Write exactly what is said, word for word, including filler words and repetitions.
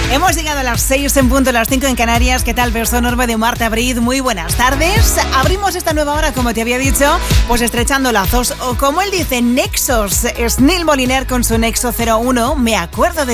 Hemos llegado a las seis en punto, las cinco en Canarias. ¿Qué tal? Verso enorme de Marta Brid. Muy buenas tardes. Abrimos esta nueva hora, como te había dicho, pues estrechando lazos. O como él dice, nexos. Es Neil Moliner con su Nexo cero uno. Me acuerdo de